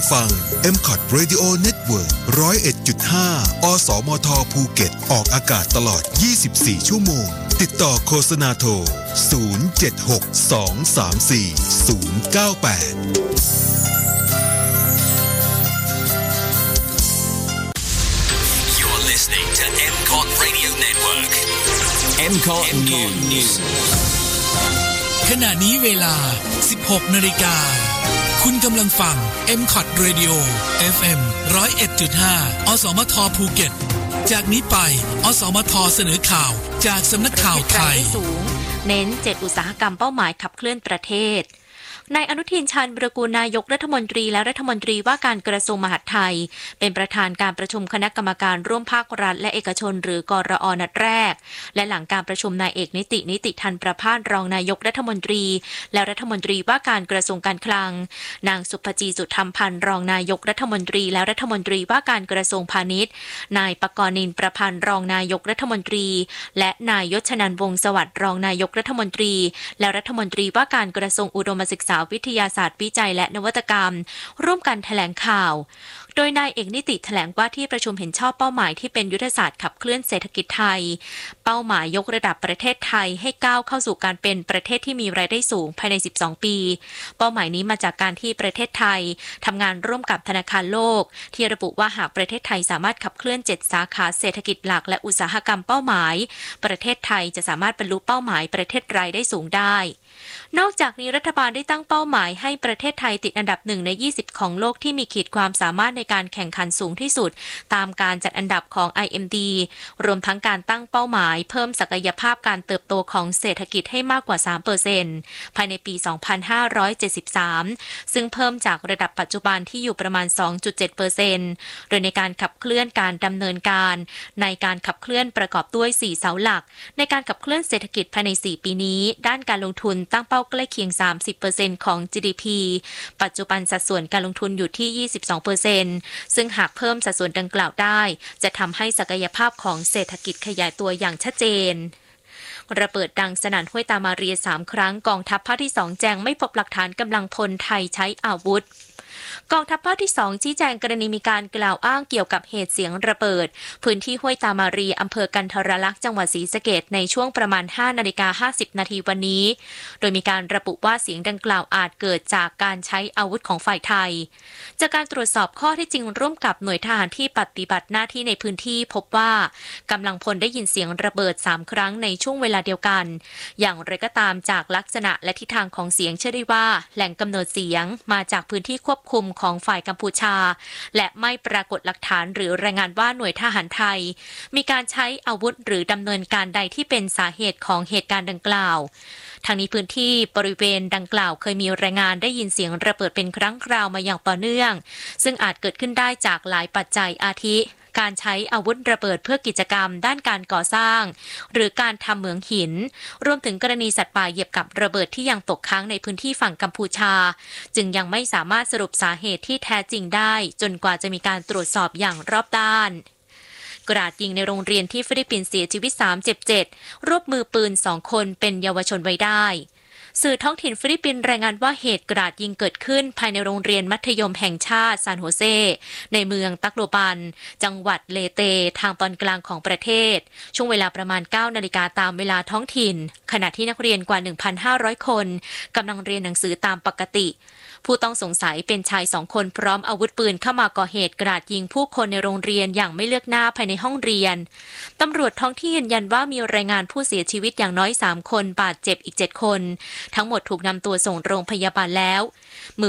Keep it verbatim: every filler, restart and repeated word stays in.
ฟัง เอ็ม ซี โอ ที Radio Network หนึ่งศูนย์เอ็ดจุดห้า อสมทภูเก็ตออกอากาศตลอดยี่สิบสี่ชั่วโมงติดต่อโฆษณาโทรศูนย์ เจ็ด หก สอง สาม สี่ ศูนย์ เก้า แปด Listening to เอ็ม ซี โอ ที Radio Network เอ็ม ซี โอ ที News ขณะนี้เวลา สิบหกนาฬิกาคุณกำลังฟัง เอ็ม ซี โอ ที Radio เอฟ เอ็ม หนึ่งศูนย์เอ็ดจุดห้า อสมทภูเก็ตจากนี้ไปอสมทเสนอข่าวจากสำนักข่าวไทยสูงเน้นเจ็ดอุตสาหกรรมเป้าหมายขับเคลื่อนประเทศนายอนุทินชาญวิรากูลนายกรัฐมนตรีและรัฐมนตรีว่าการกระทรวงมหาดไทยเป็นประธานการประชุมคณะกรรมการร่วมภาครัฐและเอกชนหรือกรอนัดแรกและหลังการประชุมนายเอกนิตินิติทันประภาสรองนายกรัฐมนตรีและรัฐมนตรีว่าการกระทรวงการคลังนางสุภจีสุธรรมพันธ์รองนายกรัฐมนตรีและรัฐมนตรีว่าการกระทรวงพาณิชย์นายปกรณ์นินประพันธ์รองนายกรัฐมนตรีและนายยศนันท์วงศ์สวัสดิ์รองนายกรัฐมนตรีและรัฐมนตรีว่าการกระทรวงอุดมศึกษาวิทยาศาสตร์วิจัยและนวัตกรรมร่วมกันแถลงข่าวโดยนายเอกนิติแถลงว่าที่ประชุมเห็นชอบเป้าหมายที่เป็นยุทธศาสตร์ขับเคลื่อนเศรษฐกิจไทยเป้าหมายยกระดับประเทศไทยให้ก้าวเข้าสู่การเป็นประเทศที่มีรายได้สูงภายในสิบสองปีเป้าหมายนี้มาจากการที่ประเทศไทยทำงานร่วมกับธนาคารโลกที่ระบุว่าหากประเทศไทยสามารถขับเคลื่อนเจ็ดสาขาเศรษฐกิจหลักและอุตสาหกรรมเป้าหมายประเทศไทยจะสามารถบรรลุเป้าหมายประเทศรายได้สูงได้นอกจากนี้รัฐบาลได้ตั้งเป้าหมายให้ประเทศไทยติดอันดับหนึ่งในยี่สิบของโลกที่มีขีดความสามารถในการแข่งขันสูงที่สุดตามการจัดอันดับของ ไอ เอ็ม ดี รวมทั้งการตั้งเป้าหมายเพิ่มศักยภาพการเติบโตของเศรษฐกิจให้มากกว่า สามเปอร์เซ็นต์ ภายในปี สองพันห้าร้อยเจ็ดสิบสาม ซึ่งเพิ่มจากระดับปัจจุบันที่อยู่ประมาณ สองจุดเจ็ดเปอร์เซ็นต์ โดยในการขับเคลื่อนการดำเนินการในการขับเคลื่อนประกอบด้วยสี่เสาหลักในการขับเคลื่อนเศรษฐกิจภายในสี่ปีนี้ด้านการลงทุนตั้งเป้าใกล้เคียง สามสิบเปอร์เซ็นต์ ของ จี ดี พี ปัจจุบันสัดส่วนการลงทุนอยู่ที่ ยี่สิบสองเปอร์เซ็นต์ ซึ่งหากเพิ่มสัดส่วนดังกล่าวได้จะทำให้ศักยภาพของเศรษฐกิจขยายตัวอย่างชัดเจนระเบิดดังสนั่นห้วยตามาเรียสามครั้งกองทัพภาคที่สองแจ้งไม่พบหลักฐานกำลังพลไทยใช้อาวุธกองทัพภาคที่สองชี้แจงกรณีมีการกล่าวอ้างเกี่ยวกับเหตุเสียงระเบิดพื้นที่ห้วยตามารีอำเภอกันทรลักษณ์จังหวัดศรีสะเกษในช่วงประมาณ ห้านาฬิกาห้าสิบนาทีวันนี้โดยมีการระบุว่าเสียงดังกล่าวอาจเกิดจากการใช้อาวุธของฝ่ายไทยจากการตรวจสอบข้อเท็จจริงร่วมกับหน่วยทหารที่ปฏิบัติหน้าที่ในพื้นที่พบว่ากำลังพลได้ยินเสียงระเบิดสามครั้งในช่วงเวลาเดียวกันอย่างไรก็ตามจากลักษณะและทิศทางของเสียงเชื่อได้ว่าแหล่งกำเนิดเสียงมาจากพื้นที่ควบคุมของฝ่ายกัมพูชาและไม่ปรากฏหลักฐานหรือรายงานว่าหน่วยทหารไทยมีการใช้อาวุธหรือดำเนินการใดที่เป็นสาเหตุของเหตุการณ์ดังกล่าวทางนี้พื้นที่บริเวณดังกล่าวเคยมีรายงานได้ยินเสียงระเบิดเป็นครั้งคราวมาอย่างต่อเนื่องซึ่งอาจเกิดขึ้นได้จากหลายปัจจัยอาทิการใช้อาวุธระเบิดเพื่อกิจกรรมด้านการก่อสร้างหรือการทำเหมืองหินรวมถึงกรณีสัตว์ป่าเหยียบกับระเบิดที่ยังตกค้างในพื้นที่ฝั่งกัมพูชาจึงยังไม่สามารถสรุปสาเหตุที่แท้จริงได้จนกว่าจะมีการตรวจสอบอย่างรอบด้านกราดยิงในโรงเรียนที่ฟิลิปปินส์เสียชีวิตสามเจ็บเจ็ดรวบมือปืนสองคนเป็นเยาวชนไว้ได้สื่อท้องถิ่นฟิลิปปินส์รายงานว่าเหตุกราดยิงเกิดขึ้นภายในโรงเรียนมัธยมแห่งชาติซานโฮเซในเมืองตักโลบันจังหวัดเลเตทางตอนกลางของประเทศช่วงเวลาประมาณ เก้านาฬิกาตามเวลาท้องถิ่นขณะที่นักเรียนกว่า หนึ่งพันห้าร้อย คนกำลังเรียนหนังสือตามปกติผู้ต้องสงสัยเป็นชายสองคนพร้อมอาวุธปืนเข้ามาก่อเหตุกราดยิงผู้คนในโรงเรียนอย่างไม่เลือกหน้าภายในห้องเรียนตำรวจท้องที่ยืนยันว่ามีรายงานผู้เสียชีวิตอย่างน้อยสามคนบาดเจ็บอีกเจ็ดคนทั้งหมดถูกนำตัวส่งโรงพยาบาลแล้วมือ